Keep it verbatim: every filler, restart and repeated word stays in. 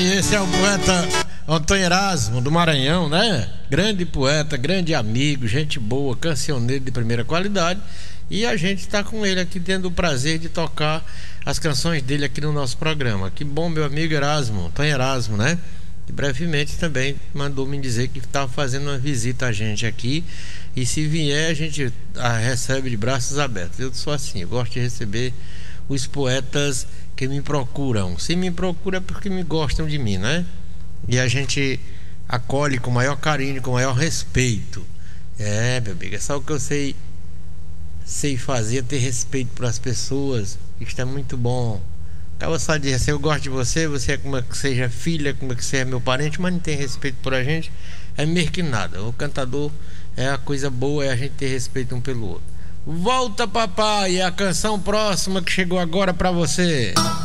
Esse é o poeta Antônio Erasmo, do Maranhão, né? Grande poeta, grande amigo, gente boa, cancioneiro de primeira qualidade. E a gente está com ele aqui, tendo o prazer de tocar as canções dele aqui no nosso programa. Que bom, meu amigo Erasmo, Antônio Erasmo, né? E brevemente também mandou me dizer que estava fazendo uma visita a gente aqui. E se vier, a gente a recebe de braços abertos. Eu sou assim, eu gosto de receber os poetas que me procuram. Se me procuram é porque me gostam de mim, né? E a gente acolhe com o maior carinho, com o maior respeito. É, meu amigo, é só o que eu sei sei fazer, ter respeito para as pessoas. Isso é muito bom. Acaba só de dizer assim, eu gosto de você, você é como que seja filha, como que seja meu parente, mas não tem respeito por a gente, é mesmo que nada. O cantador é a coisa boa, é a gente ter respeito um pelo outro. Volta, papai, é a canção próxima que chegou agora para você.